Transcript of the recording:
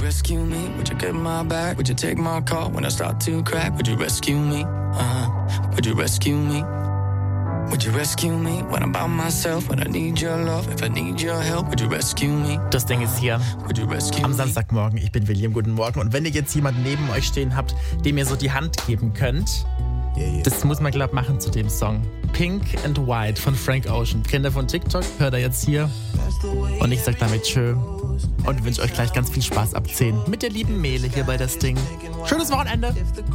rescue me? Would you get my back? Would you take my call when I start to crack? Would you rescue me? Would you rescue me? Would you rescue me when I'm by myself? When I need your love, if I need your help, would you rescue me? Das Ding ist hier am Samstagmorgen. Ich bin William, guten Morgen. Und wenn ihr jetzt jemanden neben euch stehen habt, dem ihr so die Hand geben könnt, das muss man, glaube ich, machen zu dem Song. Pink and White von Frank Ocean. Kennt ihr von TikTok? Hört ihr jetzt hier. Und ich sag damit tschö. Und wünsche euch gleich ganz viel Spaß ab 10 mit der lieben Mele hier bei das Ding. Schönes Wochenende.